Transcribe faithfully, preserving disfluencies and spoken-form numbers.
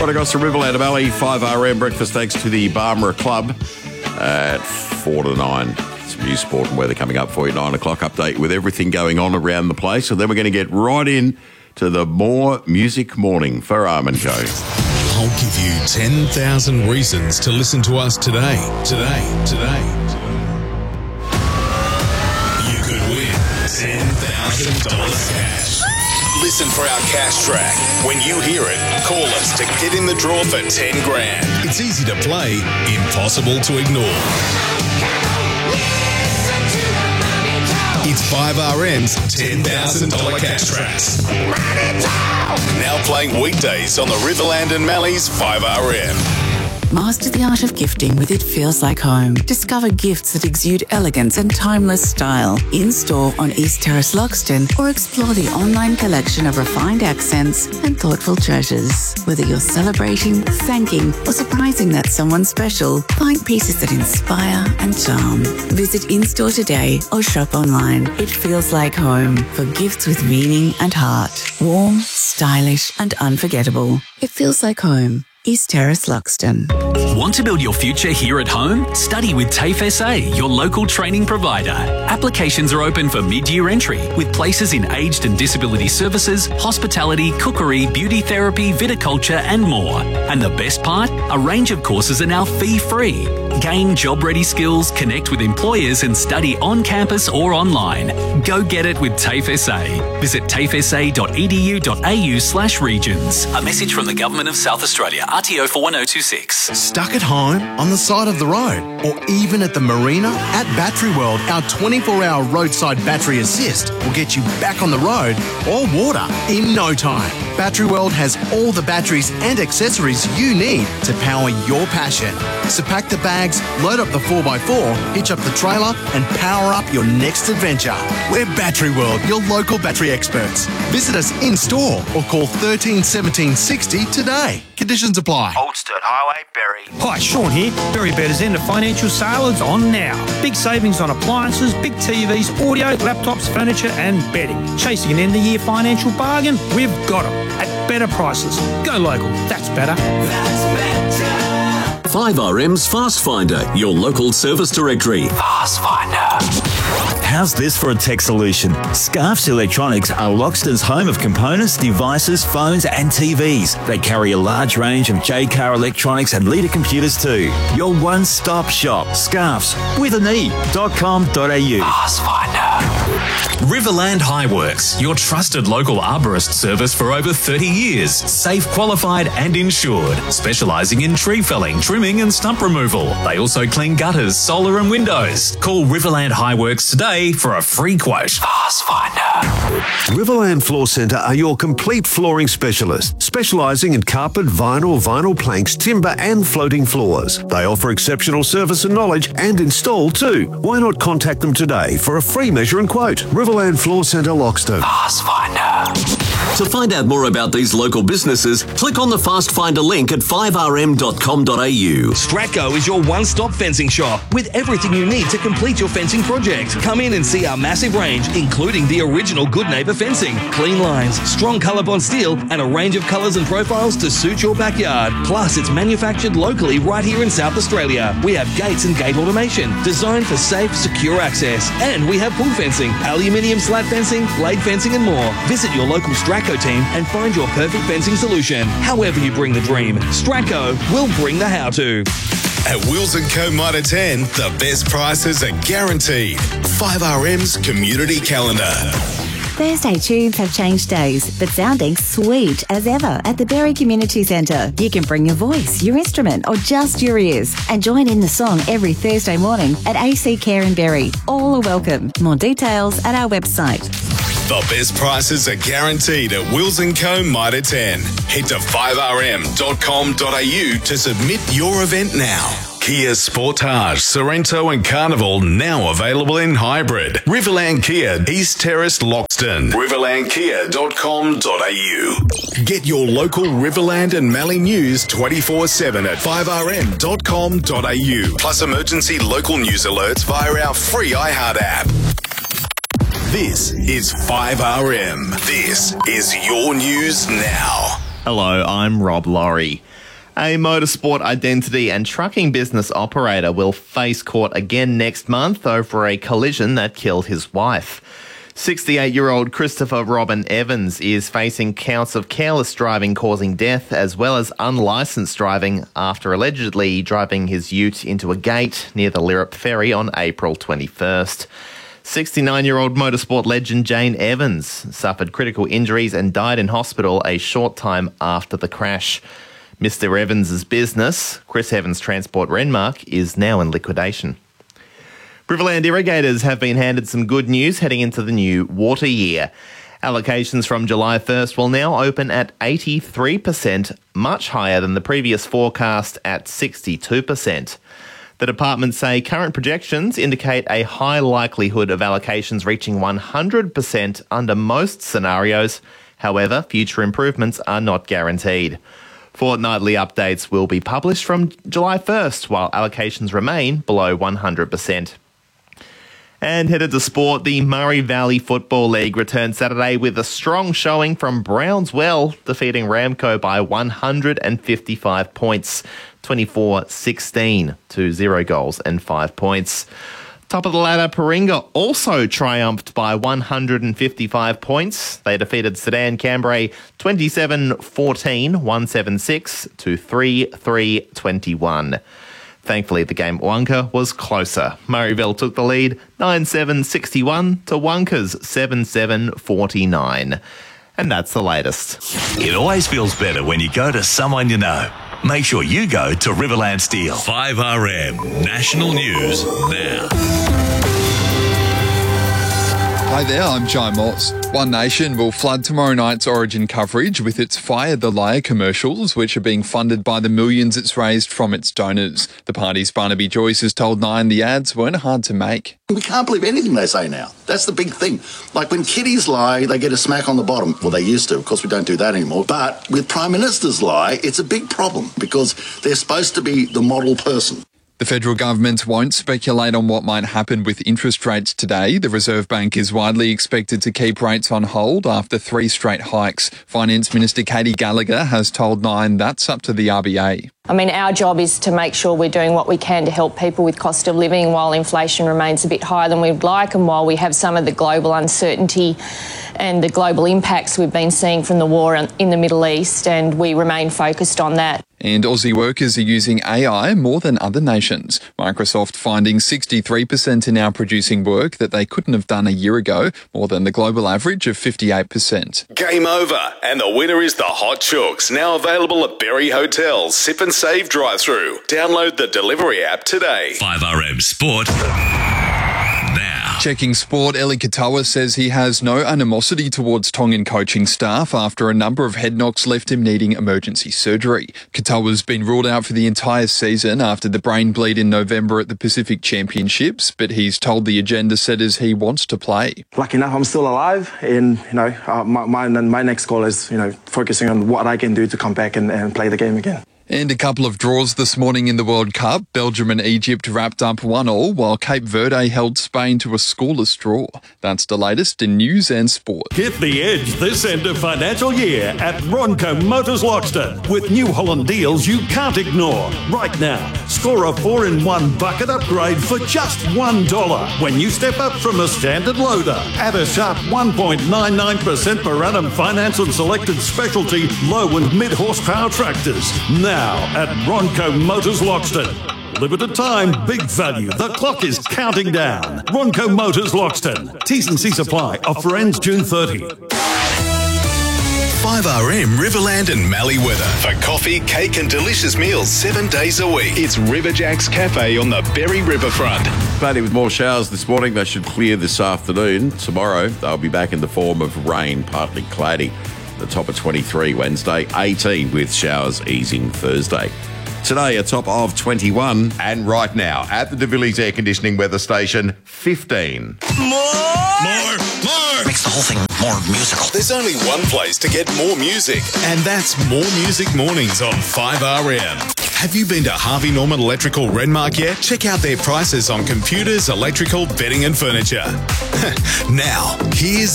Right across the Riverland Valley, five R M breakfast thanks to the Barmera Club at four to nine. Some news, sport and weather coming up for you. nine o'clock update with everything going on around the place. And then we're going to get right in to the More Music Morning for Arm and Co. I'll give you ten thousand reasons to listen to us today. Today, today, today. You could win ten thousand dollars cash. Listen for our cash track. When you hear it, call us to get in the draw for ten grand. It's easy to play, impossible to ignore. It's five R M's ten thousand dollars cash tracks. Now playing weekdays on the Riverland and Mallee's five R M. Master the art of gifting with It Feels Like Home. Discover gifts that exude elegance and timeless style. In-store on East Terrace, Loxton, or explore the online collection of refined accents and thoughtful treasures. Whether you're celebrating, thanking, or surprising that someone special, find pieces that inspire and charm. Visit in-store today or shop online. It Feels Like Home for gifts with meaning and heart. Warm, stylish, and unforgettable. It Feels Like Home. East Terrace, Loxton. Want to build your future here at home? Study with TAFE S A, your local training provider. Applications are open for mid-year entry with places in aged and disability services, hospitality, cookery, beauty therapy, viticulture and more. And the best part? A range of courses are now fee-free. Gain job-ready skills, connect with employers and study on campus or online. Go get it with TAFE S A. Visit tafesa.edu.au slash regions. A message from the Government of South Australia. R T O four one zero two six. Stuck at home, on the side of the road, or even at the marina? At Battery World, our twenty-four hour roadside battery assist will get you back on the road or water in no time. Battery World has all the batteries and accessories you need to power your passion. So pack the bags, load up the four by four, hitch up the trailer, and power up your next adventure. We're Battery World, your local battery experts. Visit us in store or call thirteen seventeen sixty today. Conditions apply. Old Sturt Highway, Berry. Hi, Sean here. Berry Better's end of financial sale is on now. Big savings on appliances, big T Vs, audio, laptops, furniture and bedding. Chasing an end-of-year financial bargain? We've got them at better prices. Go local. That's better. That's better. five R M's Fast Finder, your local service directory. Fast Finder. How's this for a tech solution? Scarfs Electronics are Loxton's home of components, devices, phones and T Vs. They carry a large range of J-Car electronics and Leader computers too. Your one-stop shop. Scarfs with an E dot com dot a u. Fast Finder. Riverland Highworks, your trusted local arborist service for over thirty years. Safe, qualified and insured. Specialising in tree felling, trimming and stump removal. They also clean gutters, solar and windows. Call Riverland Highworks today for a free quote. Fast Finder. Riverland Floor Centre are your complete flooring specialist, specialising in carpet, vinyl, vinyl planks, timber and floating floors. They offer exceptional service and knowledge and install too. Why not contact them today for a free measure and quote? Riverland Floor Centre, Loxton. Fast Finder. To find out more about these local businesses, click on the Fast Finder link at five r m dot com dot a u. Stratco is your one-stop fencing shop with everything you need to complete your fencing project. Come in and see our massive range, including the original Good Neighbour fencing, clean lines, strong colour-bond steel, and a range of colours and profiles to suit your backyard. Plus, it's manufactured locally right here in South Australia. We have gates and gate automation designed for safe, secure access. And we have pool fencing, aluminium slat fencing, blade fencing, and more. Visit your local Stratco team and find your perfect fencing solution. However you bring the dream, Stratco will bring the how-to. At Wills and Co Mitre ten, the best prices are guaranteed. five R M's Community Calendar. Thursday tunes have changed days, but sounding sweet as ever at the Berry Community Centre. You can bring your voice, your instrument, or just your ears and join in the song every Thursday morning at A C Care in Berry. All are welcome. More details at our website. The best prices are guaranteed at Wills and Co Mitre ten. Head to five r m dot com dot a u to submit your event now. Kia Sportage, Sorrento and Carnival now available in hybrid. Riverland Kia, East Terrace, Loxton. riverland kia dot com dot a u. Get your local Riverland and Mallee news twenty-four seven at five r m dot com dot a u. Plus emergency local news alerts via our free iHeart app. This is five R M. This is your news now. Hello, I'm Rob Laurie. A motorsport identity and trucking business operator will face court again next month over a collision that killed his wife. sixty-eight-year-old Christopher Robin Evans is facing counts of careless driving causing death as well as unlicensed driving after allegedly driving his ute into a gate near the Lirrup Ferry on April twenty-first. sixty-nine-year-old motorsport legend Jane Evans suffered critical injuries and died in hospital a short time after the crash. Mister Evans' business, Chris Evans Transport Renmark, is now in liquidation. Riverland irrigators have been handed some good news heading into the new water year. Allocations from July first will now open at eighty-three percent, much higher than the previous forecast at sixty-two percent. The department say current projections indicate a high likelihood of allocations reaching one hundred percent under most scenarios. However, future improvements are not guaranteed. Fortnightly updates will be published from July first, while allocations remain below one hundred percent. And headed to sport, the Murray Valley Football League returned Saturday with a strong showing from Brownswell, defeating Ramco by one hundred fifty-five points, twenty-four sixteen to zero goals and five points. Top of the ladder, Paringa also triumphed by one hundred fifty-five points. They defeated Sedan Cambrai twenty-seven fourteen, one seventy-six to three three twenty-one. Thankfully, the game at Wonka was closer. Murrayville took the lead nine seven sixty-one to Wonka's seven seven forty-nine. And that's the latest. It always feels better when you go to someone you know. Make sure you go to Riverland Steel. five R M National News now. Hi there, I'm Jai Moss. One Nation will flood tomorrow night's Origin coverage with its Fire the Liar commercials, which are being funded by the millions it's raised from its donors. The party's Barnaby Joyce has told Nine the ads weren't hard to make. We can't believe anything they say now. That's the big thing. Like when kiddies lie, they get a smack on the bottom. Well, they used to. Of course, we don't do that anymore. But with Prime Ministers lie, it's a big problem because they're supposed to be the model person. The federal government won't speculate on what might happen with interest rates today. The Reserve Bank is widely expected to keep rates on hold after three straight hikes. Finance Minister Katie Gallagher has told Nine that's up to the R B A. I mean, our job is to make sure we're doing what we can to help people with cost of living while inflation remains a bit higher than we'd like and while we have some of the global uncertainty and the global impacts we've been seeing from the war in the Middle East, and we remain focused on that. And Aussie workers are using A I more than other nations. Microsoft finding sixty-three percent are now producing work that they couldn't have done a year ago, more than the global average of fifty-eight percent. Game over, and the winner is the Hot Chooks, now available at Berry Hotel Sip and Save drive-through. Download the delivery app today. five R M Sport now. Checking sport, Eli Katoa says he has no animosity towards Tongan coaching staff after a number of head knocks left him needing emergency surgery. Katoa's been ruled out for the entire season after the brain bleed in November at the Pacific Championships, but he's told the agenda setters he wants to play. Lucky enough, I'm still alive, and you know, uh, my, my my next goal is you know focusing on what I can do to come back and, and play the game again. And a couple of draws this morning in the World Cup. Belgium and Egypt wrapped up one all, while Cape Verde held Spain to a scoreless draw. That's the latest in news and sport. Get the edge this end of financial year at Ronco Motors Loxton with New Holland deals you can't ignore. Right now, score a four in one bucket upgrade for just one dollar when you step up from a standard loader. At a sharp one point nine nine percent per annum finance on selected specialty low and mid horsepower tractors. Now at Ronco Motors Loxton. Limited time, big value. The clock is counting down. Ronco Motors Loxton. T's and C's apply. Offer ends June thirtieth. five R M Riverland and Mallee weather. For coffee, cake and delicious meals seven days a week. It's Riverjack's Cafe on the Berry Riverfront. Plenty with more showers this morning. They should clear this afternoon. Tomorrow, they'll be back in the form of rain, partly cloudy. The top of twenty-three Wednesday, eighteen with showers easing Thursday. Today, a top of twenty-one. And right now, at the De Villiers Air Conditioning Weather Station, fifteen. More! More! More! Makes the whole thing more musical. There's only one place to get more music, and that's More Music Mornings on five R M. Have you been to Harvey Norman Electrical Renmark yet? Check out their prices on computers, electrical, bedding and furniture. Now, here's